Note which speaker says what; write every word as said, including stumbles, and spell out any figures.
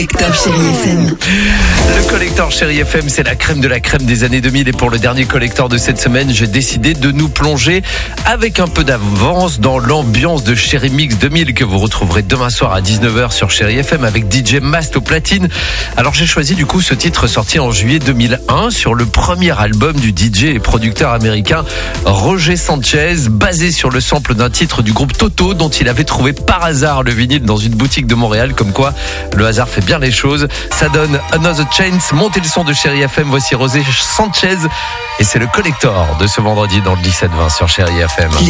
Speaker 1: Collector Chérie F M.
Speaker 2: Le Collector Chérie F M, c'est la crème de la crème des années deux mille. Et pour le dernier Collector de cette semaine, j'ai décidé de nous plonger avec un peu d'avance dans l'ambiance de Chérie Mix deux mille que vous retrouverez demain soir à dix-neuf heures sur Chérie F M avec D J Mast au platine. Alors j'ai choisi du coup ce titre sorti en juillet deux mille un sur le premier album du D J et producteur américain Roger Sanchez, basé sur le sample d'un titre du groupe Toto dont il avait trouvé par hasard le vinyle dans une boutique de Montréal. Comme quoi, le hasard fait bien les choses. Ça donne Another Chance. Montez le son de Chérie F M. Voici Roger Sanchez et c'est le Collector de ce vendredi dans le dix-sept vingt sur Chérie F M.